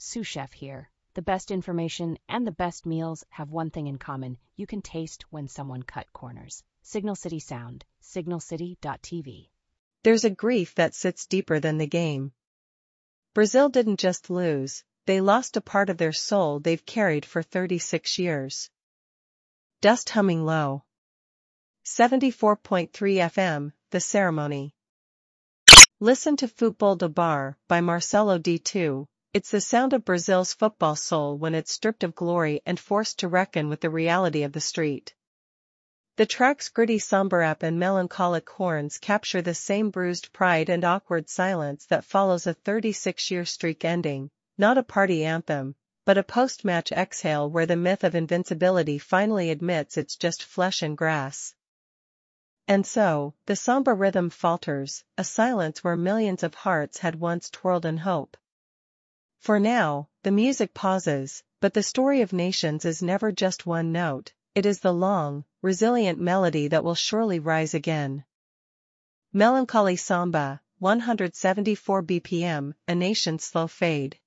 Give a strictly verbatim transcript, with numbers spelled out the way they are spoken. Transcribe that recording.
Sous Chef here. The best information and the best meals have one thing in common. You can taste when someone cut corners. Signal City Sound, signal city dot t v. There's a grief that sits deeper than the game. Brazil didn't just lose, they lost a part of their soul they've carried for thirty-six years. Dust humming low. seventy-four point three F M, The Ceremony. Listen to Futebol do Bar by Marcelo D two. It's the sound of Brazil's football soul when it's stripped of glory and forced to reckon with the reality of the street. The track's gritty samba rap and melancholic horns capture the same bruised pride and awkward silence that follows a thirty-six-year streak ending, not a party anthem, but a post-match exhale where the myth of invincibility finally admits it's just flesh and grass. And so, the samba rhythm falters, a silence where millions of hearts had once twirled in hope. For now, the music pauses, but the story of nations is never just one note, it is the long, resilient melody that will surely rise again. Melancholy Samba, one hundred seventy-four B P M, a nation's slow fade.